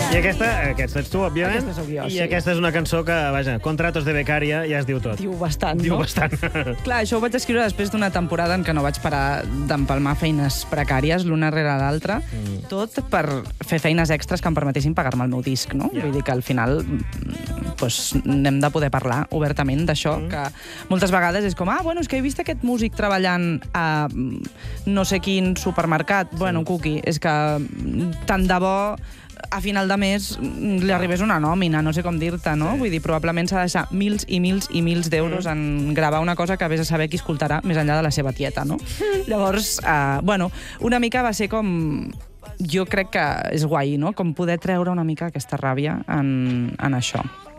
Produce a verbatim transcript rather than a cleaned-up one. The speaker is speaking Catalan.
I aquesta, aquesta ets tu, òbviament. Aquesta sóc jo, I sí. aquesta és una cançó que, vaja, Contratos de becària ja es diu tot. Diu bastant, Diu no? bastant. Clar, això ho vaig escriure després d'una temporada en què no vaig parar d'empalmar feines precàries l'una rere l'altra, mm. tot per fer feines extres que em permetessin pagar-me el meu disc, no? Yeah. Vull dir que al final pues, n'hem de poder parlar obertament d'això, mm. que moltes vegades és com, ah, bueno, és que he vist aquest músic treballant a no sé quin supermercat. Sí. Bueno, Cuqui, és que tant de bo a final de mes li arribés una nòmina, no sé com dir-te, no? Sí. Vull dir, probablement s'ha de deixar mils i mils i mils d'euros mm. en gravar una cosa que vés a saber qui escoltarà més enllà de la seva tieta, no? Llavors, uh, bueno, una mica va ser com... Jo crec que és guai, no? Com poder treure una mica aquesta ràbia en, en això.